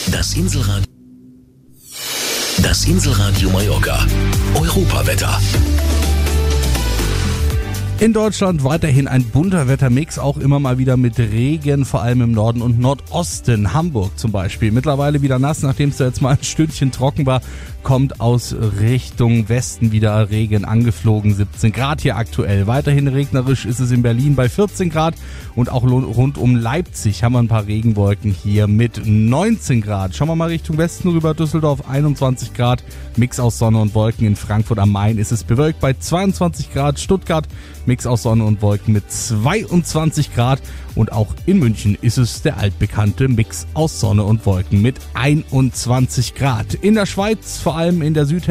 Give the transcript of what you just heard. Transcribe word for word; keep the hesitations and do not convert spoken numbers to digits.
Das Inselradio. Das Inselradio Mallorca. Europawetter. In Deutschland weiterhin ein bunter Wettermix, auch immer mal wieder mit Regen, vor allem im Norden und Nordosten. Hamburg zum Beispiel, mittlerweile wieder nass, nachdem es jetzt mal ein Stündchen trocken war, kommt aus Richtung Westen wieder Regen angeflogen, siebzehn Grad hier aktuell. Weiterhin regnerisch ist es in Berlin bei vierzehn Grad und auch rund um Leipzig haben wir ein paar Regenwolken hier mit neunzehn Grad. Schauen wir mal Richtung Westen rüber, Düsseldorf einundzwanzig Grad, Mix aus Sonne und Wolken. In Frankfurt am Main ist es bewölkt bei zweiundzwanzig Grad, Stuttgart Mix aus Sonne und Wolken mit zweiundzwanzig Grad und auch in München ist es der altbekannte Mix aus Sonne und Wolken mit einundzwanzig Grad. In der Schweiz, vor allem in der Südhälfte,